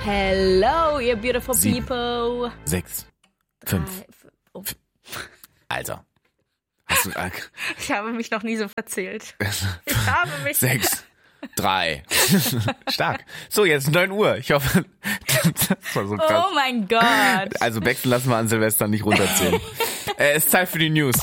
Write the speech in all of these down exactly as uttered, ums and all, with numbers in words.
Hello, you beautiful Sieben, people. Sechs, fünf. Drei, f- oh. Also. Hast du, äh, Ich habe mich noch nie so verzählt. Ich habe mich... Sechs, drei. Stark. So, jetzt neun Uhr. Ich hoffe, das war so krass. Oh mein Gott. Also Baxen lassen wir an Silvester nicht runterzählen. äh, es ist Zeit für die News.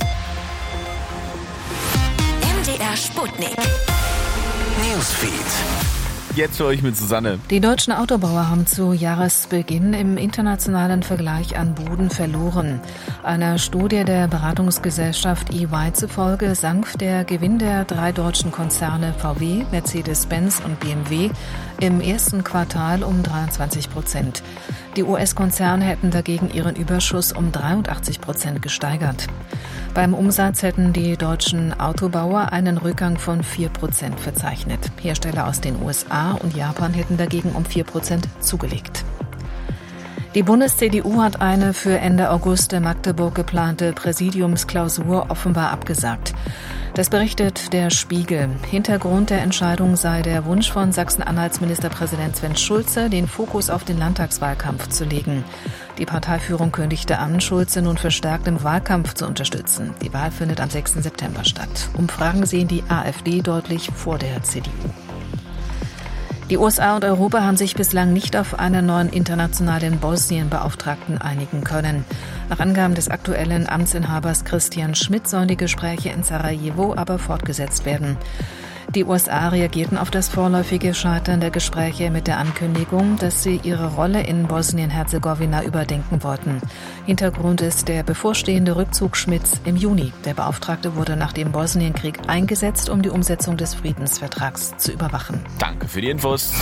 M D R Sputnik. Newsfeed. Jetzt für euch mit Susanne. Die deutschen Autobauer haben zu Jahresbeginn im internationalen Vergleich an Boden verloren. Einer Studie der Beratungsgesellschaft E Y zufolge sank der Gewinn der drei deutschen Konzerne V W, Mercedes-Benz und B M W im ersten Quartal um dreiundzwanzig Prozent. Die U S-Konzerne hätten dagegen ihren Überschuss um dreiundachtzig Prozent gesteigert. Beim Umsatz hätten die deutschen Autobauer einen Rückgang von vier Prozent verzeichnet. Hersteller aus den U S A und Japan hätten dagegen um vier Prozent zugelegt. Die Bundes-C D U hat eine für Ende August in Magdeburg geplante Präsidiumsklausur offenbar abgesagt. Das berichtet der Spiegel. Hintergrund der Entscheidung sei der Wunsch von Sachsen-Anhalts Ministerpräsident Sven Schulze, den Fokus auf den Landtagswahlkampf zu legen. Die Parteiführung kündigte an, Schulze nun verstärkt im Wahlkampf zu unterstützen. Die Wahl findet am sechsten September statt. Umfragen sehen die AfD deutlich vor der C D U. Die U S A und Europa haben sich bislang nicht auf einen neuen internationalen Bosnien-Beauftragten einigen können. Nach Angaben des aktuellen Amtsinhabers Christian Schmidt sollen die Gespräche in Sarajevo aber fortgesetzt werden. Die U S A reagierten auf das vorläufige Scheitern der Gespräche mit der Ankündigung, dass sie ihre Rolle in Bosnien-Herzegowina überdenken wollten. Hintergrund ist der bevorstehende Rückzug Schmidts im Juni. Der Beauftragte wurde nach dem Bosnienkrieg eingesetzt, um die Umsetzung des Friedensvertrags zu überwachen. Danke für die Infos.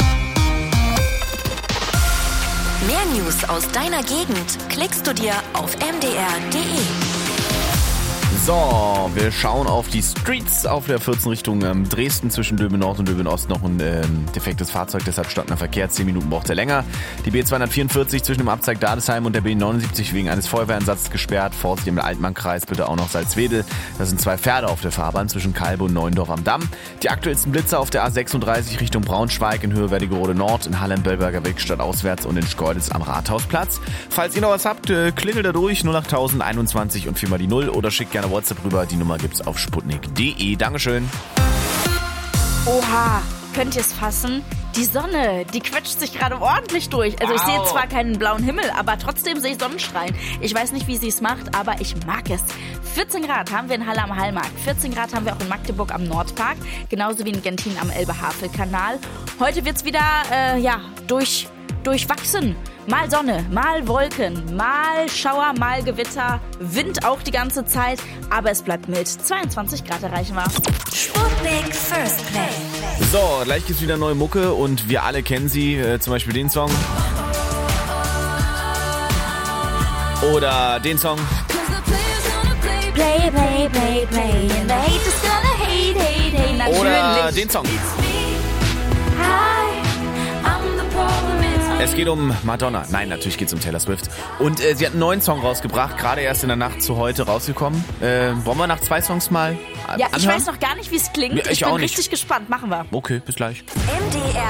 Mehr News aus deiner Gegend klickst du dir auf m d r punkt d e. So, wir schauen auf die Streets auf der vierzehn Richtung ähm, Dresden zwischen Döben Nord und Döben Ost noch ein ähm, defektes Fahrzeug, deshalb stand Verkehr, zehn Minuten braucht er länger. Die B zweihundertvierundvierzig zwischen dem Abzweig Dadesheim und der B neunundsiebzig wegen eines Feuerwehreinsatzes gesperrt. Vorsicht im Altmannkreis, bitte auch noch Salzwedel. Da sind zwei Pferde auf der Fahrbahn zwischen Kalbe und Neuendorf am Damm. Die aktuellsten Blitzer auf der A sechsunddreißig Richtung Braunschweig in Höhe Wernigerode Nord, in Halle im Bellberger Weg stadtauswärts und in Schkeuditz am Rathausplatz. Falls ihr noch was habt, äh, klingelt da durch null acht null null einundzwanzig und viermal die null oder schickt gerne WhatsApp rüber. Die Nummer gibt's auf sputnik punkt de. Dankeschön. Oha, könnt ihr es fassen? Die Sonne, die quetscht sich gerade ordentlich durch. Also ich Wow. sehe zwar keinen blauen Himmel, aber trotzdem sehe ich Sonnenstrahlen. Ich weiß nicht, wie sie es macht, aber ich mag es. vierzehn Grad haben wir in Halle am Hallmarkt. vierzehn Grad haben wir auch in Magdeburg am Nordpark. Genauso wie in Gentin am Elbe-Havel-Kanal. Heute wird's wieder, äh, ja, durch, durchwachsen. Mal Sonne, mal Wolken, mal Schauer, mal Gewitter, Wind auch die ganze Zeit, aber es bleibt mild. zweiundzwanzig Grad erreichen wir. Sputnik First Play. So, gleich gibt's wieder neue Mucke und wir alle kennen sie, äh, zum Beispiel den Song. Oder den Song. Play, play, play, play, and the haters gonna hate, hate, hate. Natürlich. Oder den Song. Hi, I'm the problem. Es geht um Madonna. Nein, natürlich geht's um Taylor Swift. Und äh, sie hat einen neuen Song rausgebracht, gerade erst in der Nacht zu heute rausgekommen. Äh, wollen wir nach zwei Songs mal äh, Ja, ich anhören? weiß noch gar nicht, wie es klingt. Ja, ich ich bin auch nicht. richtig gespannt. Machen wir. Okay, bis gleich. M D R